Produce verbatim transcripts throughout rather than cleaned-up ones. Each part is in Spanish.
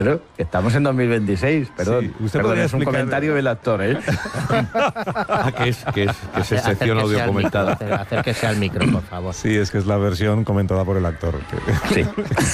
Pero estamos en dos mil veintiséis, perdón. Sí, usted perdón, podría es un explicar... comentario del actor, ¿eh? ah, que es, que es, que es sección audio comentada. Micro, acérquese al micro, por favor. Sí, es que es la versión comentada por el actor. Sí.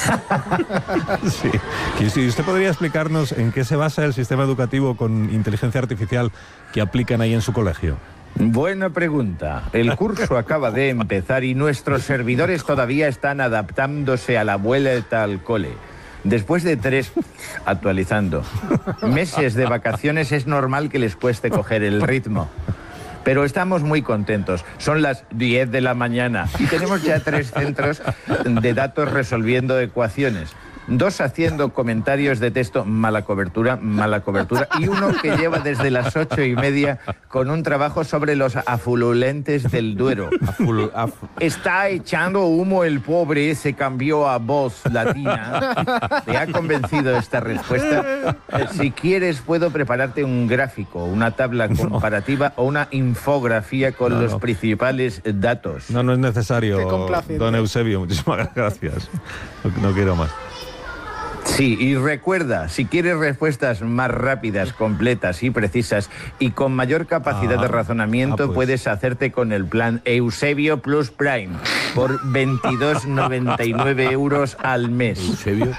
sí. ¿Y usted podría explicarnos en qué se basa el sistema educativo con inteligencia artificial que aplican ahí en su colegio? Buena pregunta. El curso acaba de empezar y nuestros servidores todavía están adaptándose a la vuelta al cole. Después de tres, actualizando, meses de vacaciones es normal que les cueste coger el ritmo. Pero estamos muy contentos. Son las diez de la mañana y tenemos ya tres centros de datos resolviendo ecuaciones. Dos haciendo comentarios de texto, mala cobertura, mala cobertura, y uno que lleva desde las ocho y media con un trabajo sobre los afluentes del Duero. Afulu, af... Está echando humo el pobre, se cambió a voz latina. ¿Te ha convencido esta respuesta? Si quieres, puedo prepararte un gráfico, una tabla comparativa no. o una infografía con no, los no. principales datos. No, no es necesario, don Eusebio. Muchísimas gracias. No, no quiero más. Sí, y recuerda, si quieres respuestas más rápidas, completas y precisas y con mayor capacidad ah, de razonamiento, ah, pues. puedes hacerte con el plan Eusebio Plus Prime por veintidós noventa y nueve euros al mes. ¿Eusebio?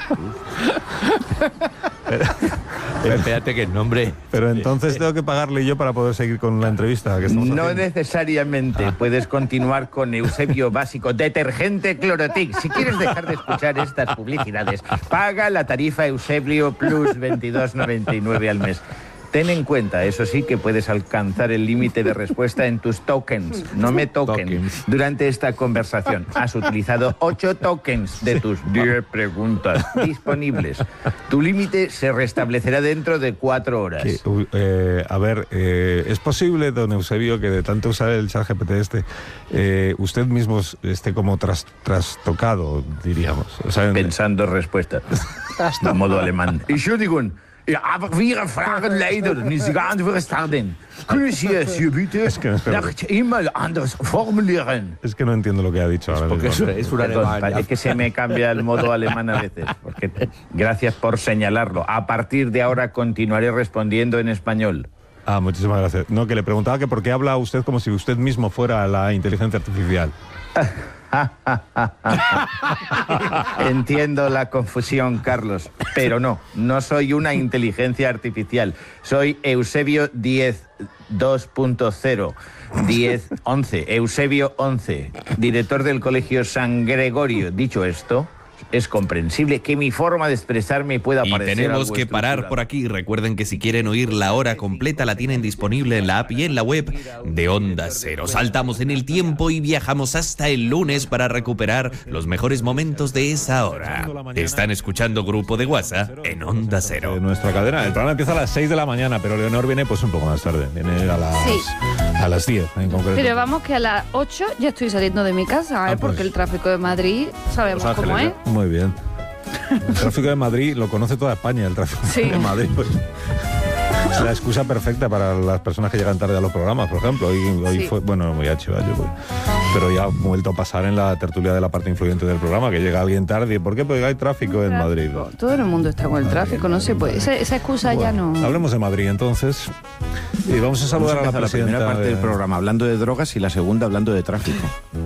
Espérate que el nombre... Pero entonces tengo que pagarle yo para poder seguir con la entrevista que estamos No haciendo. necesariamente. Ah. Puedes continuar con Eusebio Básico, detergente Clorotic. Si quieres dejar de escuchar estas publicidades, paga la tarifa Eusebio Plus veintidós noventa y nueve al mes. Ten en cuenta, eso sí, que puedes alcanzar el límite de respuesta en tus tokens. No me toquen. Tokens. Durante esta conversación has utilizado ocho tokens de tus diez preguntas disponibles. Tu límite se restablecerá dentro de cuatro horas. Que, eh, a ver, eh, ¿es posible, don Eusebio, que de tanto usar el chat G P T este, eh, usted mismo esté como tras, trastocado, diríamos? O sea, en... Pensando respuestas. De modo alemán. Entschuldigung. Ja, aber wir fragen leider nicht verstanden. Können Sie es hier bitte nach E-Mail anders formulieren? Es que no entiendo lo que ha dicho ahora. Porque es, es un alemán. Es que se me cambia el modo alemán a veces. Porque, gracias por señalarlo. A partir de ahora continuaré respondiendo en español. Ah, muchísimas gracias. No, que le preguntaba que por qué habla usted como si usted mismo fuera la inteligencia artificial. Entiendo la confusión, Carlos, pero no, no soy una inteligencia artificial. Soy Eusebio diez dos punto cero, diez once, Eusebio once, director del Colegio San Gregorio. Dicho esto, es comprensible que mi forma de expresarme pueda y parecer tenemos algo que parar por aquí. Recuerden que si quieren oír la hora completa la tienen disponible en la app y en la web de Onda Cero. Saltamos en el tiempo y viajamos hasta el lunes para recuperar los mejores momentos de esa hora. Están escuchando Grupo de WhatsApp en Onda Cero. De nuestra cadena. El programa empieza a las seis de la mañana, pero Leonor viene pues un poco más tarde. Viene a las, sí. a las diez en concreto. Pero vamos que a las ocho ya estoy saliendo de mi casa, ¿eh? ah, pues, porque el tráfico de Madrid sabemos Los cómo Ángeles, es. Muy bien. El tráfico de Madrid lo conoce toda España, el tráfico sí. de Madrid. Pues, es la excusa perfecta para las personas que llegan tarde a los programas, por ejemplo. Hoy, hoy sí. fue, bueno, muy hecho, yo pues, pero ya ha vuelto a pasar en la tertulia de la parte influyente del programa, que llega alguien tarde. ¿Por qué? Porque hay tráfico en Madrid. Todo el mundo está con el tráfico, no se puede. Esa, esa excusa bueno, ya no... Hablemos de Madrid, entonces. Y vamos a saludar vamos a, a la presidenta. La primera parte de... del programa hablando de drogas y la segunda hablando de tráfico.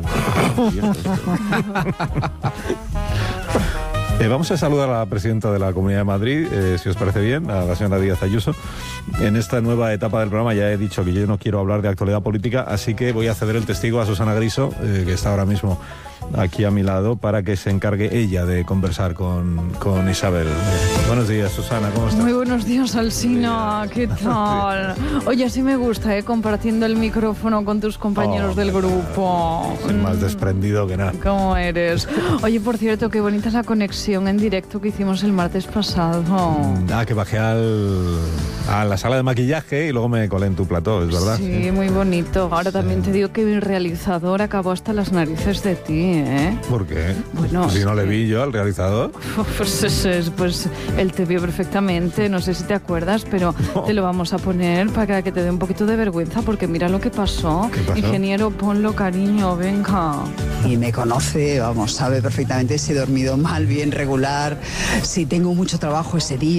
Eh, vamos a saludar a la presidenta de la Comunidad de Madrid, eh, si os parece bien, a la señora Díaz Ayuso. En esta nueva etapa del programa ya he dicho que yo no quiero hablar de actualidad política, así que voy a ceder el testigo a Susana Griso, eh, que está ahora mismo aquí a mi lado, para que se encargue ella de conversar con, con Isabel. Eh, buenos días, Susana, ¿cómo estás? Muy buenos días, Alsina, ¿qué tal? Oye, sí me gusta, ¿eh? Compartiendo el micrófono con tus compañeros oh, del grupo. Soy más desprendido que nada. ¿Cómo eres? Oye, por cierto, qué bonita es la conexión en directo que hicimos el martes pasado. Ah, que bajé al, a la sala de maquillaje y luego me colé en tu plató, ¿es verdad? Sí, muy bonito. Ahora también sí. te digo que mi realizador acabó hasta las narices de ti, ¿eh? ¿Por qué? Bueno, si no le vi yo al realizador. Pues, es, pues él te vio perfectamente, no sé si te acuerdas, pero no. te lo vamos a poner para que te dé un poquito de vergüenza, porque mira lo que pasó. ¿Qué pasó? Ingeniero, ponlo, cariño, venga. Y me conoce, vamos, sabe perfectamente si he dormido mal, bien, regular, si tengo mucho trabajo ese día.